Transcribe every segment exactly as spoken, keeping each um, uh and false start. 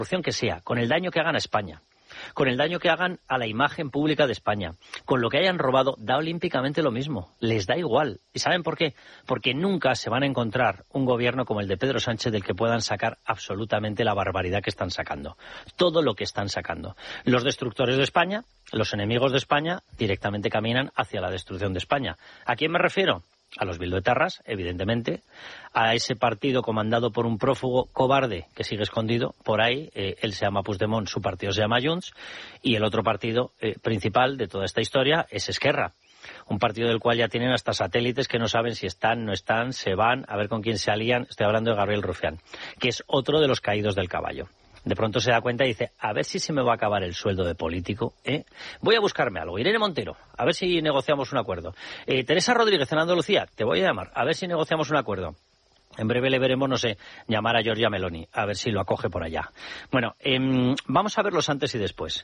corrupción que sea, con el daño que hagan a España, con el daño que hagan a la imagen pública de España, con lo que hayan robado, da olímpicamente lo mismo, les da igual. ¿Y saben por qué? Porque nunca se van a encontrar un gobierno como el de Pedro Sánchez del que puedan sacar absolutamente la barbaridad que están sacando, todo lo que están sacando. Los destructores de España, los enemigos de España, directamente caminan hacia la destrucción de España. ¿A quién me refiero? A los bilduetarras, evidentemente, a ese partido comandado por un prófugo cobarde que sigue escondido por ahí, eh, él se llama Puigdemont, su partido se llama Junts, y el otro partido eh, principal de toda esta historia es Esquerra, un partido del cual ya tienen hasta satélites que no saben si están, no están, se van, a ver con quién se alían. Estoy hablando de Gabriel Rufián, que es otro de los caídos del caballo. De pronto se da cuenta y dice, a ver si se me va a acabar el sueldo de político, ¿eh? Voy a buscarme algo. Irene Montero, a ver si negociamos un acuerdo. Eh, Teresa Rodríguez en Andalucía, te voy a llamar, a ver si negociamos un acuerdo. En breve le veremos, no sé, llamar a Giorgia Meloni, a ver si lo acoge por allá. Bueno, eh, vamos a ver los antes y después.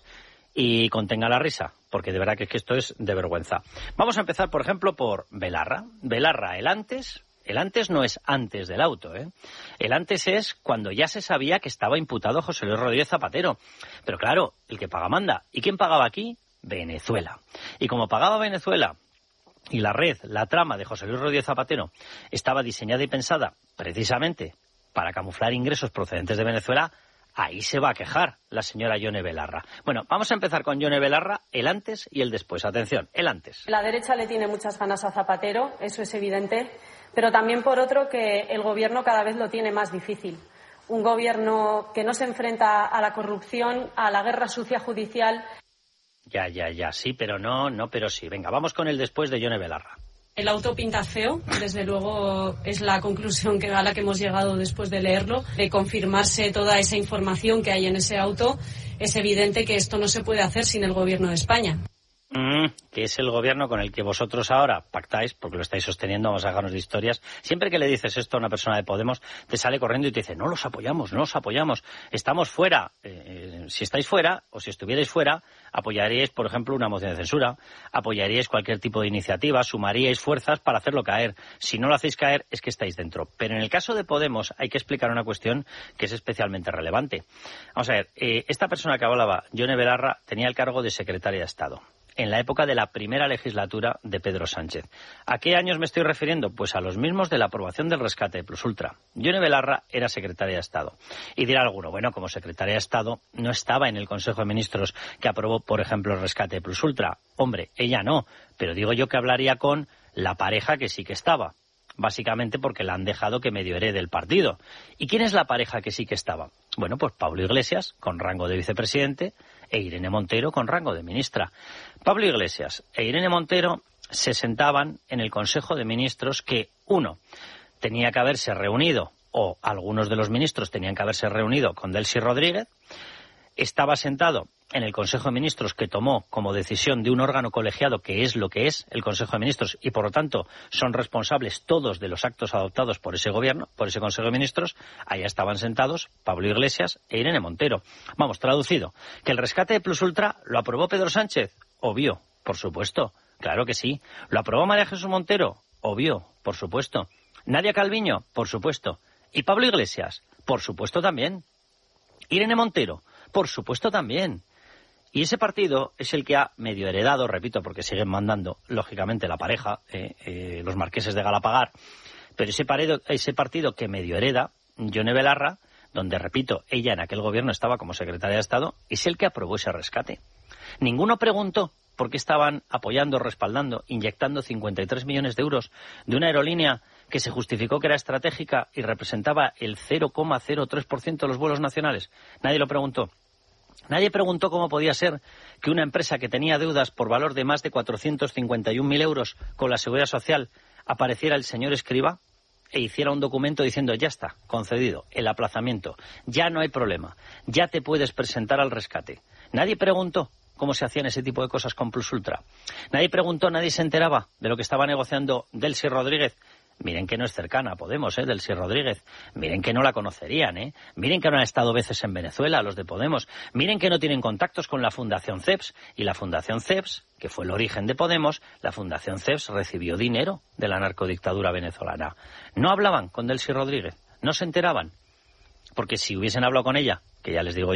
Y contenga la risa, porque de verdad que, es que esto es de vergüenza. Vamos a empezar, por ejemplo, por Belarra. Belarra, el antes... El antes no es antes del auto, ¿eh? El antes es cuando ya se sabía que estaba imputado José Luis Rodríguez Zapatero. Pero claro, el que paga manda. ¿Y quién pagaba aquí? Venezuela. Y como pagaba Venezuela y la red, la trama de José Luis Rodríguez Zapatero estaba diseñada y pensada precisamente para camuflar ingresos procedentes de Venezuela, ahí se va a quejar la señora Yone Belarra. Bueno, vamos a empezar con Yone Belarra, el antes y el después. Atención, el antes. La derecha le tiene muchas ganas a Zapatero, eso es evidente, pero también por otro que el gobierno cada vez lo tiene más difícil. Un gobierno que no se enfrenta a la corrupción, a la guerra sucia judicial. Ya, ya, ya, sí, pero no, no, pero sí. Venga, vamos con el después de Yone Belarra. El auto pinta feo, desde luego es la conclusión que, a la que hemos llegado después de leerlo. De confirmarse toda esa información que hay en ese auto, es evidente que esto no se puede hacer sin el gobierno de España. Mm, que es el gobierno con el que vosotros ahora pactáis, porque lo estáis sosteniendo, vamos a dejarnos de historias. Siempre que le dices esto a una persona de Podemos, te sale corriendo y te dice, no los apoyamos, no los apoyamos, estamos fuera. Eh, si estáis fuera, o si estuvierais fuera, apoyaríais, por ejemplo, una moción de censura, apoyaríais cualquier tipo de iniciativa, sumaríais fuerzas para hacerlo caer. Si no lo hacéis caer, es que estáis dentro. Pero en el caso de Podemos hay que explicar una cuestión que es especialmente relevante. Vamos a ver, eh, esta persona que hablaba, Yone Belarra, tenía el cargo de secretaria de Estado en la época de la primera legislatura de Pedro Sánchez. ¿A qué años me estoy refiriendo? Pues a los mismos de la aprobación del rescate de Plus Ultra. Yone Belarra era secretaria de Estado. Y dirá alguno, bueno, como secretaria de Estado no estaba en el Consejo de Ministros que aprobó, por ejemplo, el rescate de Plus Ultra. Hombre, ella no, pero digo yo que hablaría con la pareja que sí que estaba. Básicamente porque la han dejado que medio herede el partido. ¿Y quién es la pareja que sí que estaba? Bueno, pues Pablo Iglesias, con rango de vicepresidente, e Irene Montero, con rango de ministra. Pablo Iglesias e Irene Montero se sentaban en el Consejo de Ministros que, uno, tenía que haberse reunido, o algunos de los ministros tenían que haberse reunido con Delcy Rodríguez, estaba sentado en el Consejo de Ministros que tomó como decisión de un órgano colegiado que es lo que es el Consejo de Ministros y por lo tanto son responsables todos de los actos adoptados por ese gobierno, por ese Consejo de Ministros. Allá estaban sentados Pablo Iglesias e Irene Montero. Vamos, traducido, que el rescate de Plus Ultra lo aprobó Pedro Sánchez, obvio, por supuesto, claro que sí. ¿Lo aprobó María Jesús Montero? Obvio, por supuesto. ¿Nadia Calviño? Por supuesto. ¿Y Pablo Iglesias? Por supuesto también. ¿Irene Montero? Por supuesto también. Y ese partido es el que ha medio heredado, repito, porque siguen mandando, lógicamente, la pareja, eh, eh, los marqueses de Galapagar, pero ese, paredo, ese partido que medio hereda, Yone Belarra, donde, repito, ella en aquel gobierno estaba como secretaria de Estado, es el que aprobó ese rescate. Ninguno preguntó por qué estaban apoyando, respaldando, inyectando cincuenta y tres millones de euros de una aerolínea que se justificó que era estratégica y representaba el cero coma cero tres por ciento de los vuelos nacionales. Nadie lo preguntó. Nadie preguntó cómo podía ser que una empresa que tenía deudas por valor de más de cuatrocientos cincuenta y un mil euros con la Seguridad Social apareciera el señor Escrivá e hiciera un documento diciendo ya está, concedido, el aplazamiento, ya no hay problema, ya te puedes presentar al rescate. Nadie preguntó cómo se hacían ese tipo de cosas con Plus Ultra. Nadie preguntó, nadie se enteraba de lo que estaba negociando Delcy Rodríguez. Miren que no es cercana a Podemos, ¿eh? Delcy Rodríguez. Miren que no la conocerían, ¿eh? Miren que no han estado veces en Venezuela los de Podemos. Miren que no tienen contactos con la Fundación CEPS. Y la Fundación CEPS, que fue el origen de Podemos, la Fundación CEPS recibió dinero de la narcodictadura venezolana. No hablaban con Delcy Rodríguez, no se enteraban. Porque si hubiesen hablado con ella, que ya les digo